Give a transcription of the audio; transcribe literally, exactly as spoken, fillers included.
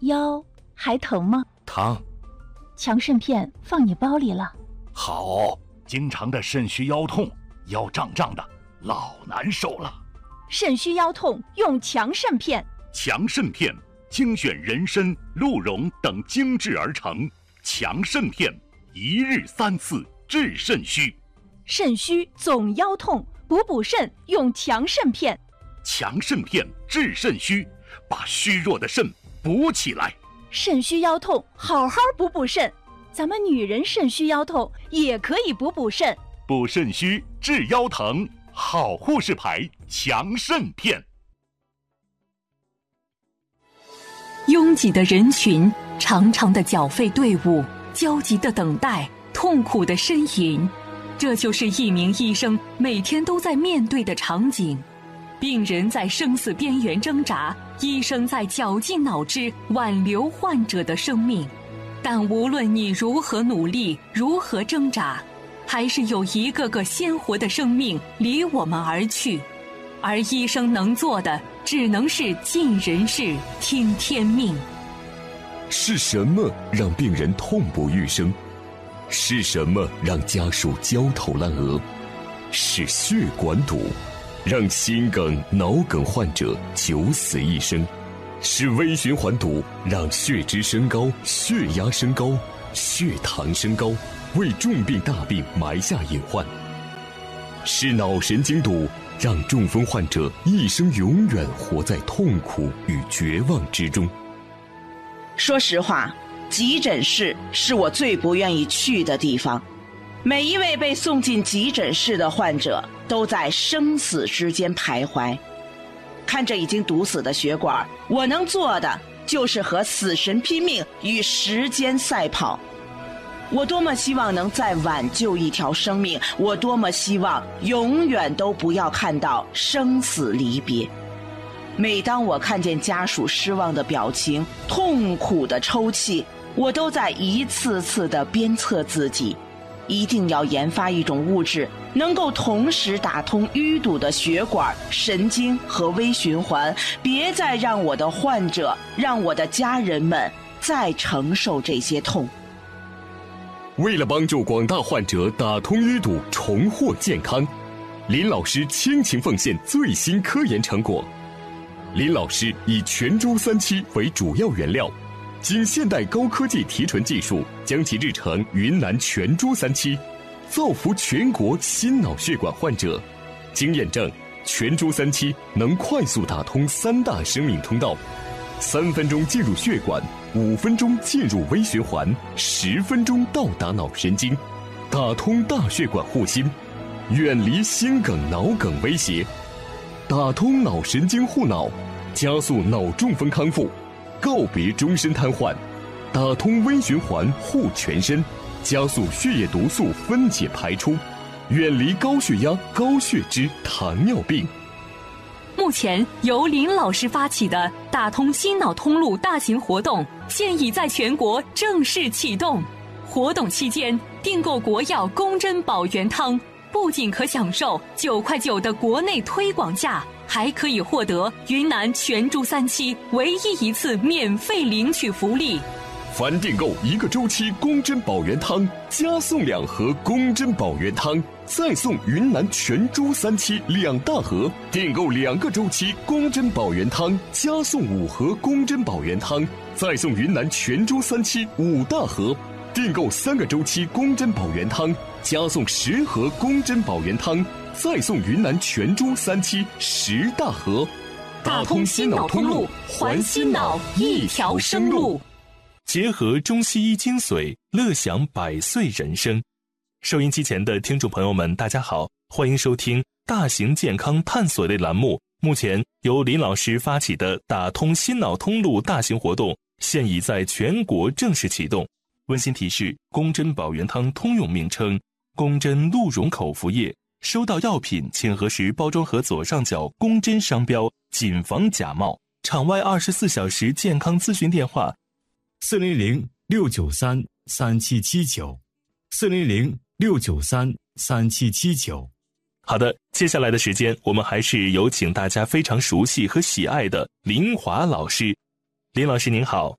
腰还疼吗？ 疼。 强肾片放你包里了。 好，经常的肾虚腰痛，腰胀胀的，老难受了。 肾虚腰痛用强肾片。 强肾片精选人参、鹿茸等精制而成，强肾片一日三次治肾虚。 肾虚总腰痛，补补肾用强肾片。 强肾片治肾虚，把虚弱的肾补起来。 肾虚腰痛，好好补补肾。咱们女人肾虚腰痛也可以补补肾。 补肾虚治腰疼，好护士牌强肾片。 拥挤的人群，长长的缴费队伍，焦急的等待，痛苦的呻吟，这就是一名医生每天都在面对的场景。病人在生死边缘挣扎，医生在绞尽脑汁挽留患者的生命。但无论你如何努力，如何挣扎，还是有一个个鲜活的生命离我们而去。而医生能做的，只能是尽人事，听天命。 是什么让病人痛不欲生？是什么让家属焦头烂额？是血管堵，让心梗、脑梗患者九死一生；是微循环堵，让血脂升高、血压升高、血糖升高，为重病大病埋下隐患；是脑神经堵，让中风患者一生永远活在痛苦与绝望之中。 说实话，急诊室是我最不愿意去的地方。每一位被送进急诊室的患者都在生死之间徘徊。看着已经堵死的血管，我能做的就是和死神拼命，与时间赛跑。我多么希望能再挽救一条生命，我多么希望永远都不要看到生死离别。每当我看见家属失望的表情，痛苦的抽泣，我都在一次次的鞭策自己，一定要研发一种物质，能够同时打通淤堵的血管、神经和微循环，别再让我的患者，让我的家人们再承受这些痛。 为了帮助广大患者打通淤堵，重获健康，林老师倾情奉献最新科研成果。林老师以全猪三七为主要原料，经现代高科技提纯技术将其制成云南全猪三七，造福全国心脑血管患者。经验证，全猪三七能快速打通三大生命通道，三分钟进入血管，五分钟进入微循环，十分钟到达脑神经，打通大血管护心，远离心梗、脑梗威胁，打通脑神经护脑，加速脑中风康复，告别终身瘫痪，打通微循环护全身，加速血液毒素分解排出，远离高血压、高血脂、糖尿病。 目前由林老师发起的打通心脑通路大型活动现已在全国正式启动。活动期间，订购国药公珍保元汤，不仅可享受九块九的国内推广价，还可以获得云南全猪三七唯一一次免费领取福利。 凡订购一个周期公珍保元汤，加送两盒公珍保元汤，再送云南全猪三七两大盒；订购两个周期公珍保元汤，加送五盒公珍保元汤，再送云南全猪三七五大盒；订购三个周期公珍保元汤，加送十盒公珍保元汤，再送云南全猪三七十大盒。 打通心脑通路，还心脑一条生路。 结合中西医精髓，乐享百岁人生。收音机前的听众朋友们，大家好，欢迎收听大型健康探索类栏目。目前由林老师发起的打通心脑通路大型活动，现已在全国正式启动。温馨提示：公珍保元汤通用名称公珍鹿茸口服液。收到药品请核实包装盒左上角公珍商标，谨防假冒。场外二十四小时健康咨询电话： 四零零六九三三七七九，四零零六九三三七七九。 好的，接下来的时间，我们还是有请大家非常熟悉和喜爱的林华老师。林老师您好。